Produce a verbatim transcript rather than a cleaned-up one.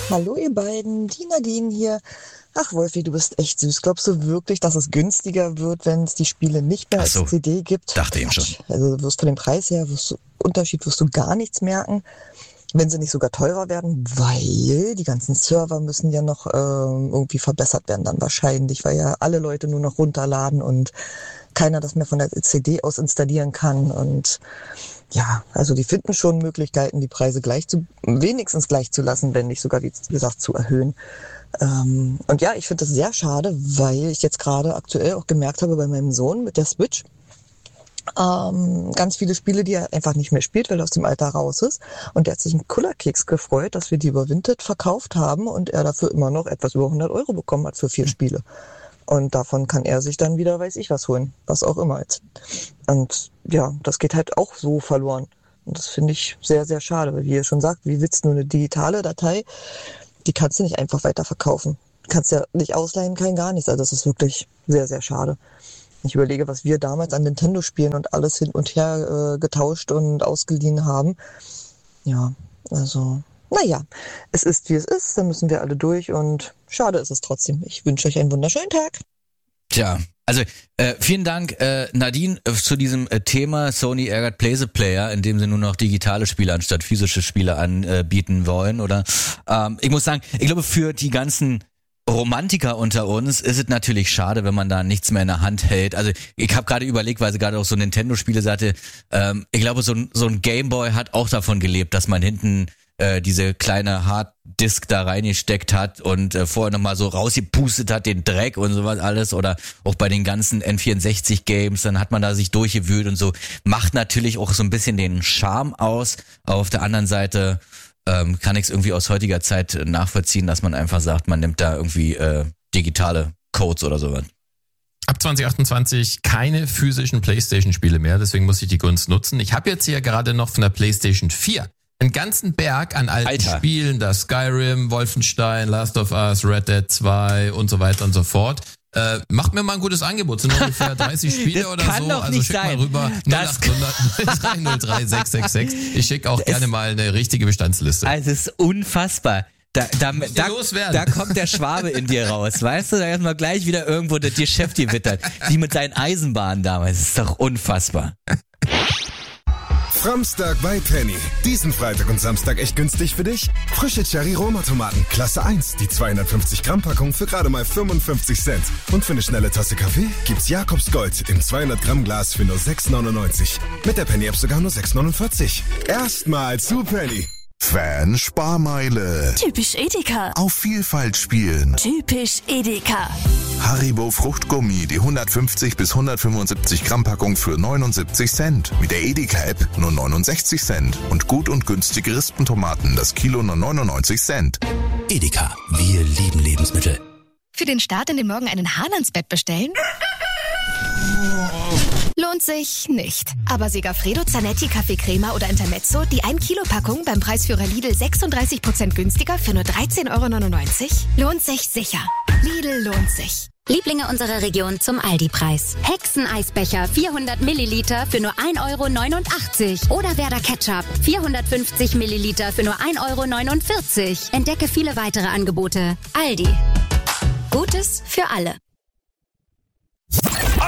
Hallo ihr beiden, die Nadine hier. Ach Wolfi, du bist echt süß. Glaubst du wirklich, dass es günstiger wird, wenn es die Spiele nicht mehr als so, C D gibt? Dachte eben schon. Also du wirst von dem Preis her, wirst du, Unterschied wirst du gar nichts merken, wenn sie nicht sogar teurer werden, weil die ganzen Server müssen ja noch ähm, irgendwie verbessert werden dann wahrscheinlich, weil ja alle Leute nur noch runterladen und keiner das mehr von der C D aus installieren kann. Und ja, also die finden schon Möglichkeiten, die Preise gleich zu, wenigstens gleich zu lassen, wenn nicht sogar, wie gesagt, zu erhöhen. Ähm, und ja, ich finde das sehr schade, weil ich jetzt gerade aktuell auch gemerkt habe bei meinem Sohn mit der Switch, ähm, ganz viele Spiele, die er einfach nicht mehr spielt, weil er aus dem Alter raus ist. Und der hat sich einen Kullerkeks gefreut, dass wir die über Vinted verkauft haben und er dafür immer noch etwas über hundert Euro bekommen hat für vier Spiele. Und davon kann er sich dann wieder, weiß ich was holen, was auch immer jetzt. Und ja, das geht halt auch so verloren. Und das finde ich sehr, sehr schade, weil wie ihr schon sagt, wie willst du nur eine digitale Datei, die kannst du nicht einfach weiterverkaufen. Du kannst ja nicht ausleihen, kein gar nichts. Also das ist wirklich sehr, sehr schade. Ich überlege, was wir damals an Nintendo-Spielen und alles hin und her äh, getauscht und ausgeliehen haben. Ja, also, naja, es ist, wie es ist. Da müssen wir alle durch und schade ist es trotzdem. Ich wünsche euch einen wunderschönen Tag. Tja, also äh, vielen Dank äh, Nadine äh, zu diesem äh, Thema Sony ärgert Play the Player, indem sie nur noch digitale Spiele anstatt physische Spiele anbieten wollen. Oder ähm, ich muss sagen, ich glaube für die ganzen Romantiker unter uns ist es natürlich schade, wenn man da nichts mehr in der Hand hält. Also ich habe gerade überlegt, weil sie gerade auch so Nintendo-Spiele sagte, ähm, ich glaube so ein, so ein Gameboy hat auch davon gelebt, dass man hinten äh, diese kleine Harddisk da reingesteckt hat und äh, vorher nochmal so rausgepustet hat, den Dreck und sowas alles. Oder auch bei den ganzen N vierundsechzig Games, dann hat man da sich durchgewühlt und so. Macht natürlich auch so ein bisschen den Charme aus. Aber auf der anderen Seite ähm, kann ich es irgendwie aus heutiger Zeit nachvollziehen, dass man einfach sagt, man nimmt da irgendwie äh, digitale Codes oder sowas. Ab zwanzig achtundzwanzig keine physischen PlayStation-Spiele mehr, deswegen muss ich die Gunst nutzen. Ich habe jetzt hier gerade noch von der PlayStation vier einen ganzen Berg an alten Alter. Spielen, da Skyrim, Wolfenstein, Last of Us, Red Dead zwei und so weiter und so fort. Äh, macht mir mal ein gutes Angebot, sind ungefähr dreißig Spiele das oder kann so, doch also nicht schick sein. mal rüber null acht hundert null drei null drei sechs sechs sechs. Ich schicke auch Das gerne mal eine richtige Bestandsliste. Also es ist unfassbar. Da, da, da, loswerden. da kommt der Schwabe in dir raus, weißt du? Da ist man gleich wieder irgendwo das Geschäft gewittert. Wie mit seinen Eisenbahnen damals. Das ist doch unfassbar. Samstag bei Penny. Diesen Freitag und Samstag echt günstig für dich? Frische Cherry-Roma-Tomaten, Klasse eins. Die zweihundertfünfzig Gramm Packung für gerade mal fünfundfünfzig Cent. Und für eine schnelle Tasse Kaffee gibt's Jakobs Gold im zweihundert Gramm Glas für nur sechs neunundneunzig. Mit der Penny-App sogar nur sechs neunundvierzig. Erstmal zu Penny. Fan-Sparmeile. Typisch Edeka. Auf Vielfalt spielen. Typisch Edeka. Haribo Fruchtgummi, die hundertfünfzig bis hundertfünfundsiebzig Gramm Packung für neunundsiebzig Cent. Mit der Edeka-App nur neunundsechzig Cent. Und gut und günstige Rispentomaten, das Kilo nur neunundneunzig Cent. Edeka, wir lieben Lebensmittel. Für den Start in den Morgen einen Hahn ans Bett bestellen? Lohnt sich nicht. Aber Segafredo Zanetti Kaffeecrema oder Intermezzo, die ein Kilo Packung beim Preisführer Lidl sechsunddreißig Prozent günstiger für nur dreizehn Euro neunundneunzig? Lohnt sich sicher. Lidl lohnt sich. Lieblinge unserer Region zum Aldi-Preis. Hexeneisbecher vierhundert Milliliter für nur ein Euro neunundachtzig. Oder Werder Ketchup vierhundertfünfzig Milliliter für nur ein Euro neunundvierzig. Entdecke viele weitere Angebote. Aldi. Gutes für alle.